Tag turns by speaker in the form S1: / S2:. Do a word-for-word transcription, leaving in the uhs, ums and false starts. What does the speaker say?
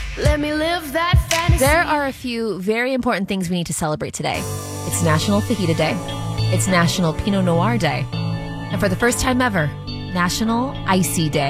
S1: Let me live that fantasy.
S2: There are a few very important things we need to celebrate today. It's National Fajita Day. It's National Pinot Noir Day. And for the first time ever, National Icy Day.